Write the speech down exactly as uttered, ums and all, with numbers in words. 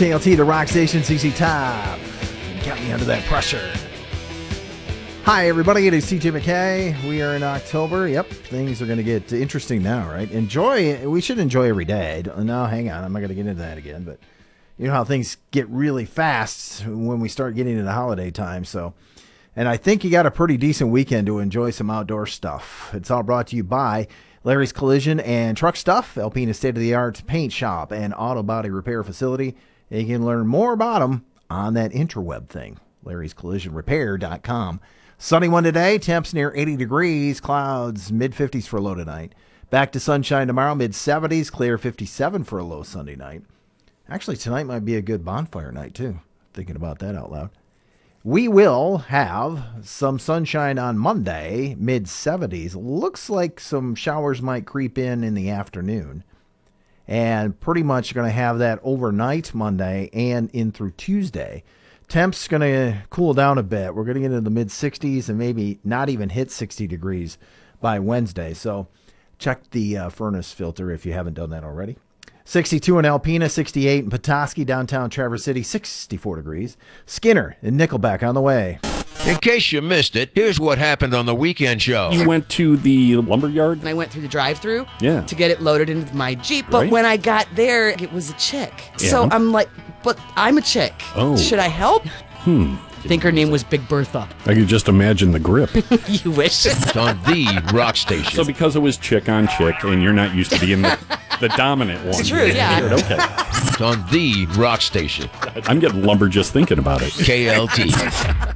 K L T, the rock station, C C Top. Got me under that pressure. Hi, everybody. It is T J McKay. We are in October. Yep, things are going to get interesting now, right? Enjoy. We should enjoy every day. No, hang on. I'm not going to get into that again. But you know how things get really fast when we start getting into holiday time. So, and I think you got a pretty decent weekend to enjoy some outdoor stuff. It's all brought to you by Larry's Collision and Truck Stuff, Alpena state-of-the-art paint shop and auto body repair facility. And you can learn more about them on that interweb thing, larrys collision repair dot com. Sunny one today, temps near eighty degrees, clouds mid fifties for a low tonight. Back to sunshine tomorrow, mid seventies, clear fifty-seven for a low Sunday night. Actually, tonight might be a good bonfire night, too. Thinking about that out loud. We will have some sunshine on Monday, mid seventies. Looks like some showers might creep in in the afternoon. And pretty much going to have that overnight Monday and in through Tuesday. Temps going to cool down a bit. We're going to get into the mid sixties and maybe not even hit sixty degrees by Wednesday. So check the uh, furnace filter if you haven't done that already. sixty-two in Alpena, sixty-eight in Petoskey, downtown Traverse City, sixty-four degrees. Skinner and Nickelback on the way. In case you missed it, here's what happened on the weekend show. You went to the lumber yard? And I went through the drive-thru yeah. to get it loaded into my Jeep. But right? when I got there, it was a chick. Yeah. So I'm like, but I'm a chick. Oh. Should I help? Hmm. I think her name was Big Bertha. I could just imagine the grip. You wish. It's on the rock station. So because it was chick on chick, and you're not used to being the, the dominant one. It's true, yeah. Okay. It's on the rock station. I'm getting lumber just thinking about it. K L T.